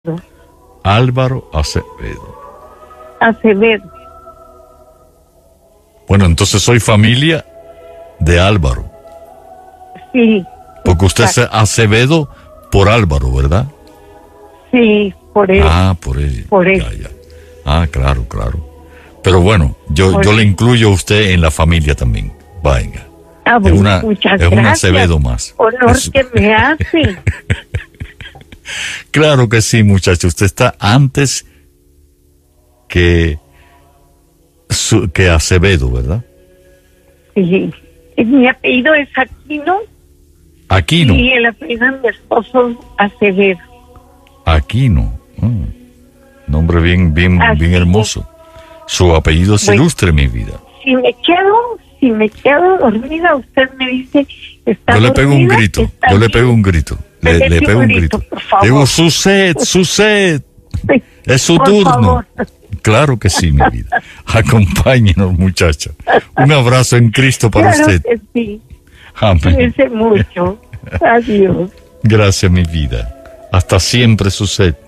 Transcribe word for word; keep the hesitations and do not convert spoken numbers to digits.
Álvaro Acevedo. Acevedo. Bueno, entonces soy familia de Álvaro. Sí. Porque usted es Acevedo por Álvaro, ¿verdad? Sí, por él. Ah, por él. Por él. Ya, ya. Ah, claro, claro. Pero bueno, yo, yo le incluyo a usted en la familia también. Venga. Ah, bueno, es una, muchas es gracias. un Acevedo más. Honor Es... que me hace. Claro que sí, muchacho. Usted está antes que, su, que Acevedo, ¿verdad? Sí. Mi apellido es Aquino. Aquino. Y el apellido de mi esposo Acevedo. Aquino. Mm. Nombre bien, bien, Así bien hermoso. Su apellido es bueno, ilustre, mi vida. Si me quedo, si me quedo dormida, usted me dice, está Yo le pego un dormida, grito, está yo le bien. pego un grito, le, Dele le un pego un grito, grito. por favor. Digo, su sed, su sed, Sí, es su por turno. favor. Claro que sí, mi vida. Acompáñenos, muchacha. Un abrazo en Cristo para Claro usted. que sí. Amén. Cuídense mucho. Adiós. Gracias, mi vida. Hasta siempre, su sed.